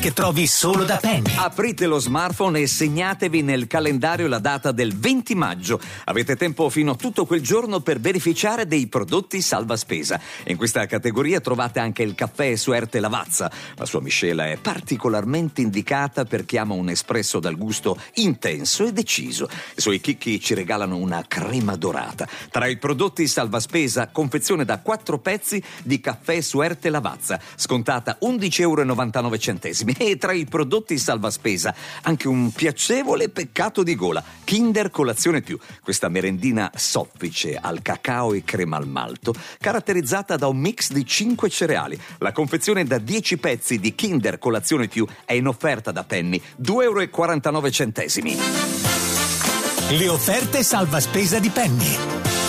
che trovi solo da Penny. Aprite lo smartphone e segnatevi nel calendario la data del 20 maggio. Avete tempo fino a tutto quel giorno per beneficiare dei prodotti salva spesa. In questa categoria trovate anche il caffè Suerte Lavazza. La sua miscela è particolarmente indicata per chi ama un espresso dal gusto intenso e deciso. I suoi chicchi ci regalano una crema dorata. Tra i prodotti salva spesa, confezione da 4 pezzi di caffè Suerte Lavazza, scontata €11,99. E tra i prodotti salva spesa anche un piacevole peccato di gola, Kinder Colazione Più, questa merendina soffice al cacao e crema al malto, caratterizzata da un mix di 5 cereali. La confezione da 10 pezzi di Kinder Colazione Più è in offerta da Penny, €2,49. Le offerte salva spesa di Penny.